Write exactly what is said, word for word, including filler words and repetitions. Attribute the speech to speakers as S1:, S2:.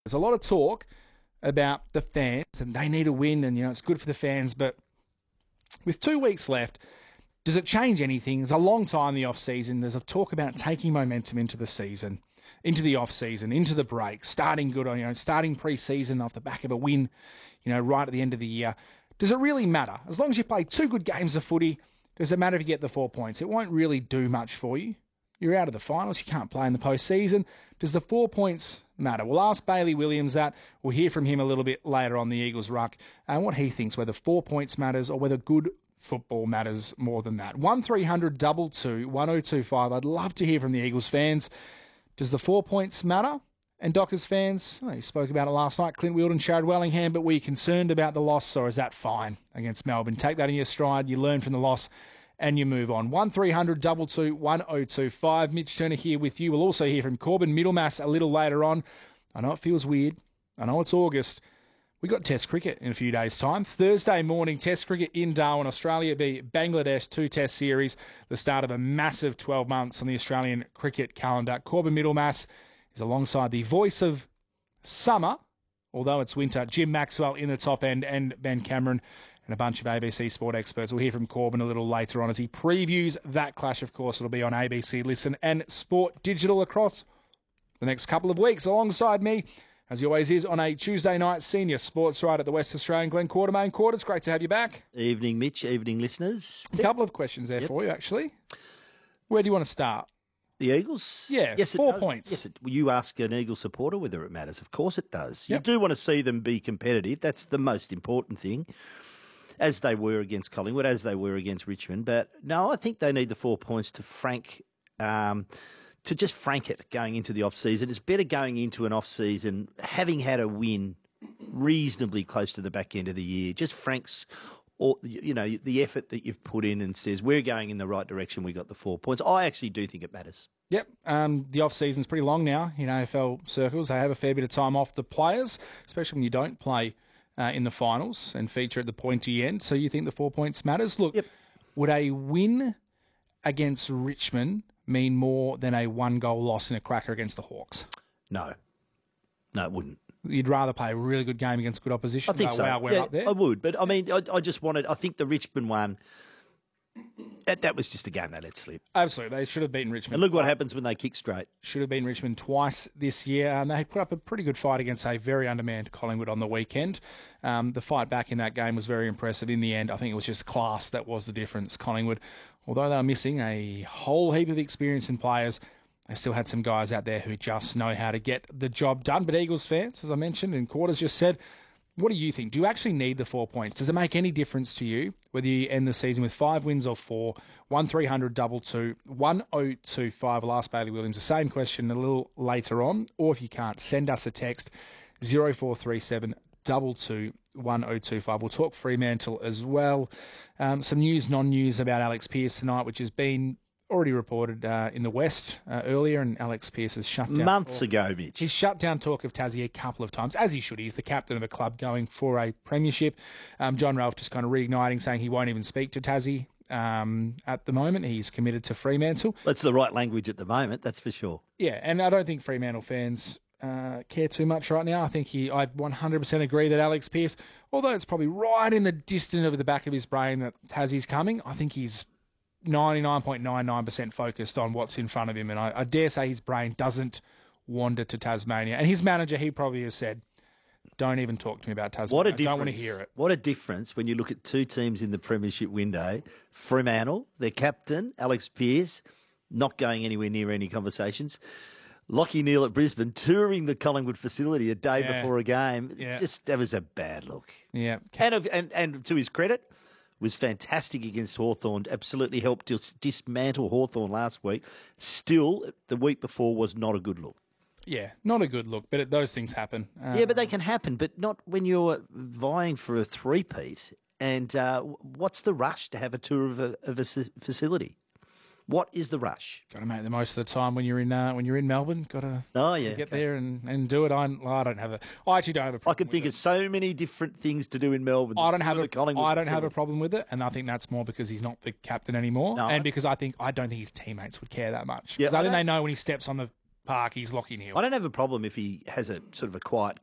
S1: There's a lot of talk about the fans, and they need a win, and you know it's good for the fans. But with two weeks left, does it change anything? It's a long time in the off season. There's a talk about taking momentum into the season, into the off season, into the break, starting good, you know, starting pre-season off the back of a win, you know, right at the end of the year. Does it really matter? As long as you play two good games of footy, does it matter if you get the four points? It won't really do much for you. You're out of the finals. You can't play in the postseason. Does the four points matter? We'll ask Bailey Williams that. We'll hear from him a little bit later on the Eagles Ruck and what he thinks, whether four points matters or whether good football matters more than that. one three hundred two two one oh two five. I'd love to hear from the Eagles fans. Does the four points matter? And Dockers fans, oh, you spoke about it last night, Clint Wheeldon, Jared Wellingham, but were you concerned about the loss, or is that fine against Melbourne? Take that in your stride. You learn from the loss and you move on. one three hundred two two one oh two five. Mitch Turner here with you. We'll also hear from Corbin Middlemass a little later on. I know it feels weird. I know it's August. We got Test cricket in a few days' time. Thursday morning, Test cricket in Darwin, Australia v Bangladesh, two Test series, the start of a massive twelve months on the Australian cricket calendar. Corbin Middlemass is alongside the voice of summer, although it's winter, Jim Maxwell in the top end, and Ben Cameron and a bunch of A B C sport experts. We'll hear from Corbin a little later on as he previews that clash. Of course, it'll be on A B C Listen and Sport Digital across the next couple of weeks. Alongside me, as he always is, on a Tuesday night, senior sports writer at the West Australian, Glenn Quartermain. Quarter, it's great to have you back.
S2: Evening, Mitch. Evening, listeners.
S1: A couple of questions there yep. for you, actually. Where do you want to start?
S2: The Eagles?
S1: Yeah,
S2: yes,
S1: four
S2: it
S1: points.
S2: Yes, it, you ask an Eagles supporter whether it matters. Of course it does.
S1: Yep.
S2: You do want to see them be competitive. That's the most important thing, as they were against Collingwood, as they were against Richmond. But no, I think they need the four points to frank, um, to just frank it going into the off-season. It's better going into an off-season having had a win reasonably close to the back end of the year. Just franks or, you know, the effort that you've put in and says, we're going in the right direction, we got the four points. I actually do think it matters.
S1: Yep. Um, the off-season's pretty long now in A F L circles. They have a fair bit of time off the players, especially when you don't play uh, in the finals and feature at the pointy end. So you think the four points matters? Look,
S2: yep.
S1: Would a win against Richmond mean more than a one-goal loss in a cracker against the Hawks?
S2: No. No, it wouldn't.
S1: You'd rather play a really good game against good opposition?
S2: I think
S1: go,
S2: so.
S1: Wow, we're
S2: yeah,
S1: up there?
S2: I would. But, I mean, I, I just wanted... I think the Richmond one, that, that was just a game they let slip.
S1: Absolutely. They should have beaten Richmond.
S2: And look what happens when they kick straight.
S1: Should have beaten Richmond twice this year. And they put up a pretty good fight against a very undermanned Collingwood on the weekend. Um, the fight back in that game was very impressive. In the end, I think it was just class that was the difference. Collingwood, although they were missing a whole heap of experience in players, they still had some guys out there who just know how to get the job done. But Eagles fans, as I mentioned, and Quarters just said, what do you think? Do you actually need the four points? Does it make any difference to you whether you end the season with five wins or four? one three hundred two two one oh two five. I'll ask Bailey Williams the same question a little later on. Or if you can't, send us a text, zero four three seven two two one oh two five. We'll talk Fremantle as well. Um, some news, non-news about Alex Pearce tonight, which has been already reported uh, in the West uh, earlier, and Alex Pearce has shut down.
S2: Months
S1: talk.
S2: ago, Mitch.
S1: He's shut down talk of Tassie a couple of times, as he should. He's the captain of a club going for a premiership. Um, John Ralph just kind of reigniting, saying he won't even speak to Tassie um, at the moment. He's committed to Fremantle.
S2: That's the right language at the moment, that's for sure.
S1: Yeah, and I don't think Fremantle fans uh, care too much right now. I think he, I one hundred percent agree that Alex Pearce, although it's probably right in the distance of the back of his brain that Tassie's coming, I think he's ninety-nine point nine nine percent focused on what's in front of him. And I, I dare say his brain doesn't wander to Tasmania. And his manager, he probably has said, don't even talk to me about Tasmania.
S2: What a
S1: I
S2: difference.
S1: don't want to hear it.
S2: What a difference when you look at two teams in the premiership window. Fremantle, their captain, Alex Pearce, not going anywhere near any conversations. Lachie Neale at Brisbane, touring the Collingwood facility a day
S1: Yeah.
S2: before a game.
S1: Yeah.
S2: Just that was a bad look.
S1: Yeah.
S2: And, of, and, and to his credit, was fantastic against Hawthorn, absolutely helped dis- dismantle Hawthorn last week. Still, the week before was not a good look.
S1: Yeah, not a good look, but it, those things happen. Uh,
S2: Yeah, but they can happen, but not when you're vying for a three-piece. And uh, what's the rush to have a tour of a, of a s- facility? What is the rush?
S1: Got to make the most of the time when you're in uh, when you're in Melbourne. Got to
S2: Oh, yeah.
S1: get
S2: okay.
S1: there and, and do it. I, well, I don't have a. I actually don't have a
S2: I
S1: problem.
S2: can think
S1: with
S2: of so many different things to do in Melbourne.
S1: I don't have
S2: The
S1: a.
S2: Collingwood
S1: I don't have a
S2: facility.
S1: problem with it, and I think that's more because he's not the captain anymore,
S2: No.
S1: and because I think I don't think his teammates would care that much.
S2: Yeah,
S1: 'Cause I,
S2: I
S1: think
S2: don't-
S1: they know when he steps on the park, he's Lachie Neale.
S2: I don't have a problem if he has a sort of a quiet